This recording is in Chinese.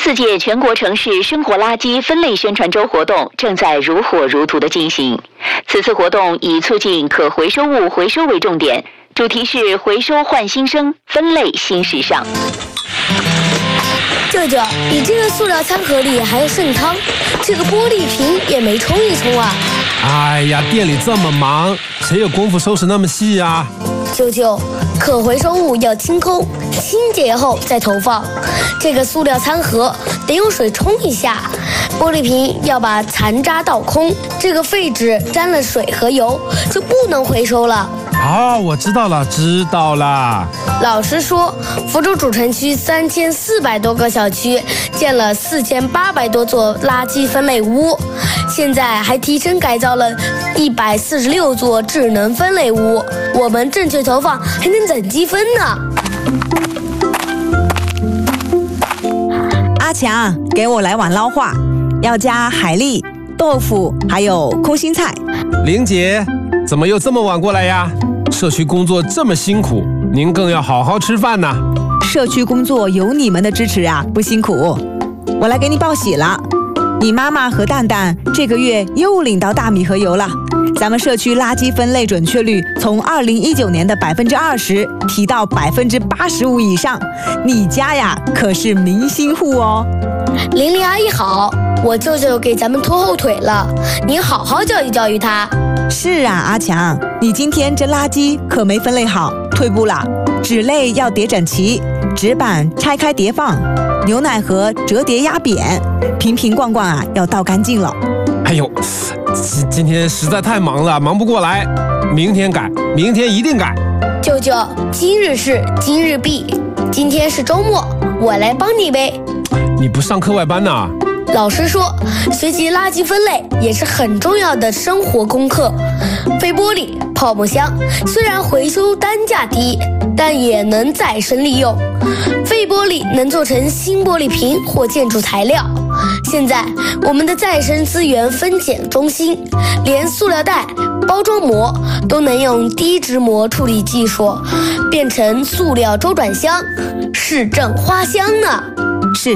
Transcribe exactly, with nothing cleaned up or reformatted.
四届全国城市生活垃圾分类宣传周活动正在如火如荼地进行。此次活动以促进可回收物回收为重点，主题是回收焕新生，分类新时尚。 舅舅，你这个塑料餐盒里还有剩汤，这个玻璃瓶也没冲一冲啊！ 哎呀，店里这么忙，谁有功夫收拾那么细啊？ 舅舅，可回收物要清空，清洁后再投放。这个塑料餐盒得用水冲一下，玻璃瓶要把残渣倒空，这个废纸沾了水和油就不能回收了。 哦，我知道了，知道了。 老师说，福州主城区三千四百多个小区建了四千八百多座垃圾分类屋，现在还提升改造了一百四十六座智能分类屋。我们正确投放还能攒积分呢。 阿强，给我来碗捞化，要加海蛎、豆腐，还有空心菜。 玲姐，怎么又这么晚过来呀？社区工作这么辛苦，您更要好好吃饭呐。 社区工作有你们的支持啊，不辛苦。我来给你报喜了，你妈妈和蛋蛋这个月又领到大米和油了。咱们社区垃圾分类准确率从二零一九年的百分之二十提到百分之八十五以上，你家呀可是明星户哦。 玲玲阿姨好，我舅舅给咱们拖后腿了，您好好教育教育他。 是啊，阿强，你今天这垃圾可没分类好，退步了。纸类要叠整齐，纸板拆开叠放，牛奶盒折叠压扁，瓶瓶罐罐啊要倒干净了。 哎呦，今今天实在太忙了，忙不过来，明天改，明天一定改。 舅舅，今日事今日毕，今天是周末，我来帮你呗。 你不上课外班呐？ 老师说，学习垃圾分类也是很重要的生活功课。废玻璃、泡沫箱虽然回收单价低，但也能再生利用。废玻璃能做成新玻璃瓶或建筑材料。现在我们的再生资源分拣中心，连塑料袋、包装膜都能用低质膜处理技术变成塑料周转箱，市政花香呢。